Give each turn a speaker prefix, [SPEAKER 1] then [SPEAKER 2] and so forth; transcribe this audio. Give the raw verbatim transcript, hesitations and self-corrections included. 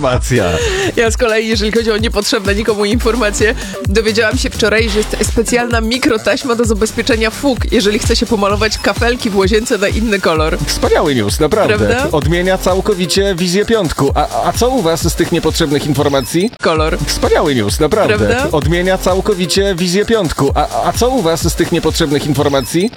[SPEAKER 1] informacja.
[SPEAKER 2] Ja z kolei, jeżeli chodzi o niepotrzebne nikomu informacje, dowiedziałam się wczoraj, że jest specjalna mikrotaśma do zabezpieczenia fug, jeżeli chce się pomalować kafelki w łazience na inny kolor.
[SPEAKER 1] Wspaniały news, naprawdę.
[SPEAKER 2] Prawda?
[SPEAKER 1] Odmienia całkowicie wizję piątku. A, a co u was z tych niepotrzebnych informacji?
[SPEAKER 2] Kolor.
[SPEAKER 1] Wspaniały news, naprawdę.
[SPEAKER 2] Prawda?
[SPEAKER 1] Odmienia całkowicie wizję piątku. A, a co u was z tych niepotrzebnych informacji?